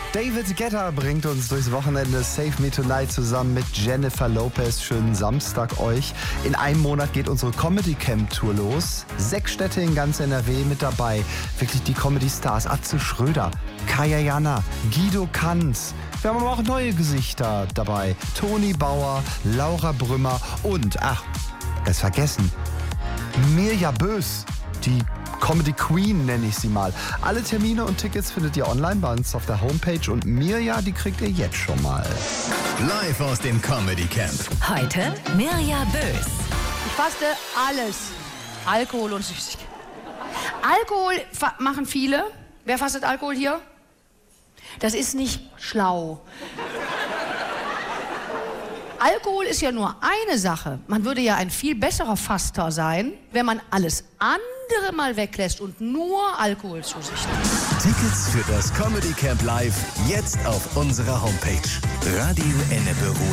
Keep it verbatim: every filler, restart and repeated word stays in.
David Guetta bringt uns durchs Wochenende Save Me Tonight zusammen mit Jennifer Lopez. Schönen Samstag euch. In einem Monat geht unsere Comedy Camp Tour los. Sechs Städte in ganz N R W mit dabei. Wirklich die Comedy-Stars. Atze Schröder, Kaya Jana, Guido Kanz. Wir haben aber auch neue Gesichter dabei. Toni Bauer, Laura Brümmer und, ach, ganz vergessen, Mirja Bös, die Comedy Queen nenne ich sie mal. Alle Termine und Tickets findet ihr online bei uns auf der Homepage und Mirja, die kriegt ihr jetzt schon mal. Live aus dem Comedy Camp. Heute Mirja Bös. Ich faste alles. Alkohol und Süßigkeiten. Alkohol fa- machen viele. Wer fastet Alkohol hier? Das ist nicht schlau. Alkohol ist ja nur eine Sache. Man würde ja ein viel besserer Faster sein, wenn man alles andere mal weglässt und nur Alkohol zu sich nimmt. Tickets für das Comedy Camp Live jetzt auf unserer Homepage. Radio Ennepe